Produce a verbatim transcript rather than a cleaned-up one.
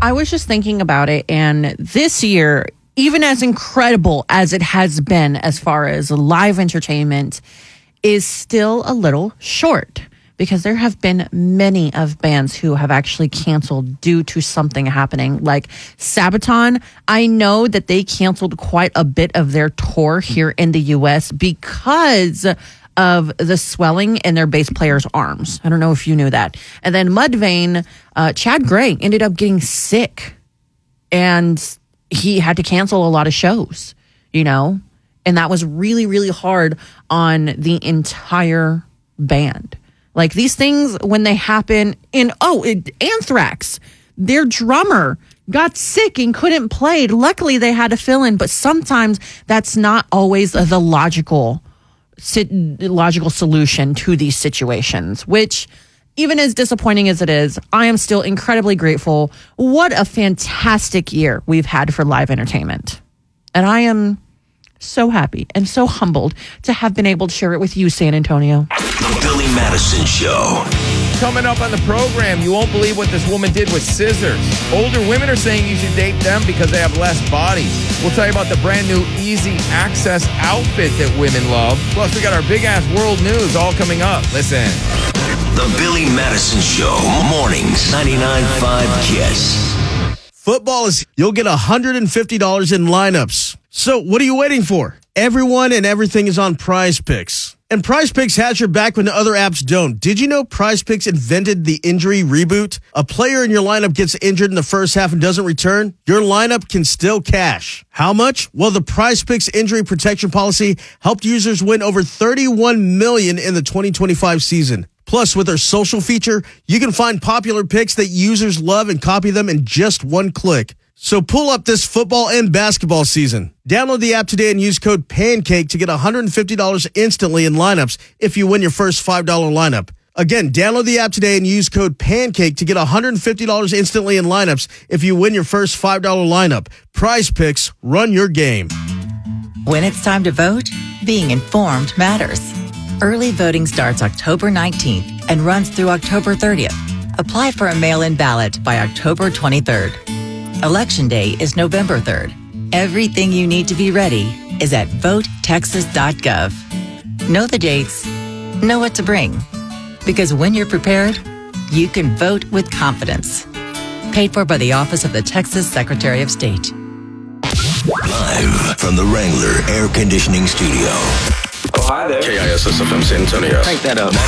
I was just thinking about it, and this year, even as incredible as it has been as far as live entertainment, is still a little short because there have been many of bands who have actually canceled due to something happening. Like Sabaton, I know that they canceled quite a bit of their tour here in the U S because of the swelling in their bass player's arms. I don't know if you knew that. And then Mudvayne, uh, Chad Gray ended up getting sick and he had to cancel a lot of shows, you know? And that was really, really hard on the entire band. Like these things, when they happen in, oh, it, Anthrax, their drummer got sick and couldn't play. Luckily, they had to fill in, but sometimes that's not always the logical, logical solution to these situations, which even as disappointing as it is, I am still incredibly grateful. What a fantastic year we've had for live entertainment. And I am so happy and so humbled to have been able to share it with you, San Antonio. The Billy Madison Show. Coming up on the program, you won't believe what this woman did with scissors. Older women are saying you should date them because they have less bodies. We'll tell you about the brand new Easy Access outfit that women love. Plus, we got our big-ass world news all coming up. Listen. The Billy Madison Show. Mornings, ninety-nine point five Kiss. Football is, you'll get one hundred fifty dollars in lineups. So what are you waiting for? Everyone and everything is on Prize Picks. And Prize Picks has your back when the other apps don't. Did you know Prize Picks invented the injury reboot? A player in your lineup gets injured in the first half and doesn't return? Your lineup can still cash. How much? Well, the Prize Picks injury protection policy helped users win over thirty-one million dollars in the twenty twenty-five season. Plus, with their social feature, you can find popular picks that users love and copy them in just one click. So pull up this football and basketball season. Download the app today and use code PANCAKE to get one hundred fifty dollars instantly in lineups if you win your first five dollars lineup. Again, download the app today and use code PANCAKE to get one hundred fifty dollars instantly in lineups if you win your first five dollars lineup. Prize Picks, run your game. When it's time to vote, being informed matters. Early voting starts October nineteenth and runs through October thirtieth. Apply for a mail-in ballot by October twenty-third. Election Day is November third. Everything you need to be ready is at vote texas dot gov. Know the dates, know what to bring. Because when you're prepared, you can vote with confidence. Paid for by the Office of the Texas Secretary of State. Live from the Wrangler Air Conditioning Studio. Oh, hi there. K I S S F M San Antonio. Crank that up.